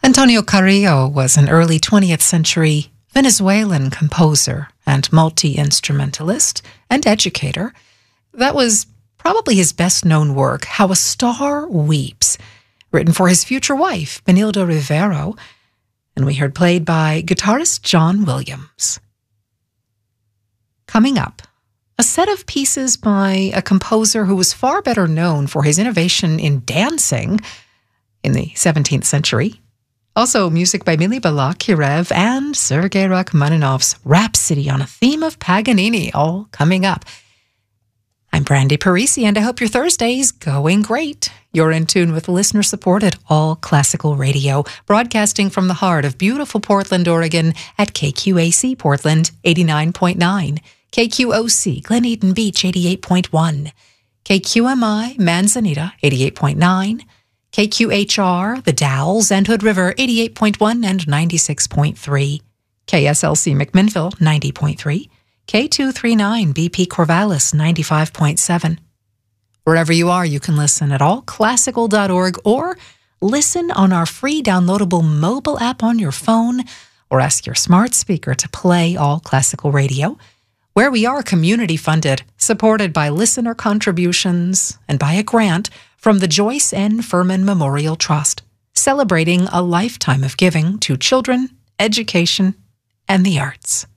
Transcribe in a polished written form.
Antonio Carrillo was an early 20th century Venezuelan composer and multi-instrumentalist and educator. That was probably his best-known work, How a Star Weeps, written for his future wife, Benilde Rivero, and we heard played by guitarist John Williams. Coming up, a set of pieces by a composer who was far better known for his innovation in dancing in the 17th century. Also, music by Mili Balakirev and Sergei Rachmaninoff's Rhapsody on a theme of Paganini, all coming up. I'm Brandy Parisi, and I hope your Thursday's going great. You're in tune with listener-supported All Classical Radio, broadcasting from the heart of beautiful Portland, Oregon at KQAC Portland 89.9, KQOC Glen Eden Beach 88.1, KQMI Manzanita 88.9, KQHR, The Dalles and Hood River, 88.1 and 96.3. KSLC McMinnville, 90.3. K239 BP Corvallis, 95.7. Wherever you are, you can listen at allclassical.org or listen on our free downloadable mobile app on your phone, or ask your smart speaker to play All Classical Radio, where we are community-funded, supported by listener contributions and by a grant from the Joyce N. Furman Memorial Trust, celebrating a lifetime of giving to children, education, and the arts.